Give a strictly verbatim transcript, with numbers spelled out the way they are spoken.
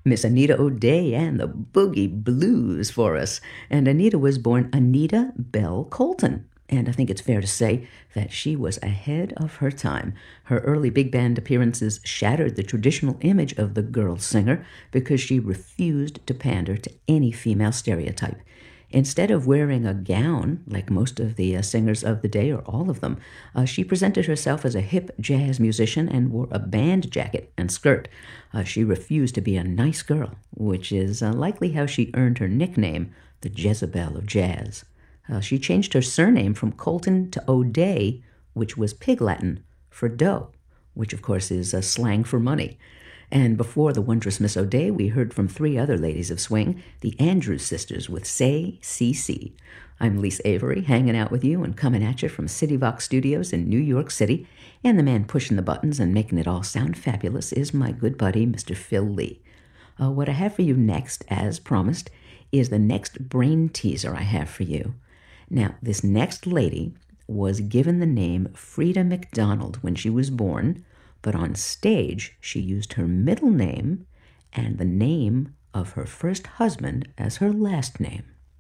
Miss Anita O'Day and the Boogie Blues for us. And Anita was born Anita Bell Colton. And I think it's fair to say that she was ahead of her time. Her early big band appearances shattered the traditional image of the girl singer because she refused to pander to any female stereotype. Instead of wearing a gown, like most of the uh, singers of the day, or all of them, uh, she presented herself as a hip jazz musician and wore a band jacket and skirt. Uh, she refused to be a nice girl, which is uh, likely how she earned her nickname, the Jezebel of Jazz. Uh, she changed her surname from Colton to O'Day, which was Pig Latin for dough, which of course is uh, slang for money. And before the wondrous Miss O'Day, we heard from three other ladies of swing, the Andrews Sisters with Say C C. I'm Lisa Avery, hanging out with you and coming at you from CityVox Studios in New York City. And the man pushing the buttons and making it all sound fabulous is my good buddy, Mister Phil Lee. Uh, what I have for you next, as promised, is the next brain teaser I have for you. Now, this next lady was given the name Frida McDonald when she was born, but on stage she used her middle name and the name of her first husband as her last name.